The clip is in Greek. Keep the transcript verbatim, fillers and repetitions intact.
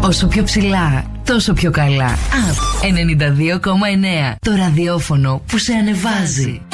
Όσο πιο ψηλά, τόσο πιο καλά. Απ ενενήντα δύο κόμμα εννέα. Το ραδιόφωνο που σε ανεβάζει.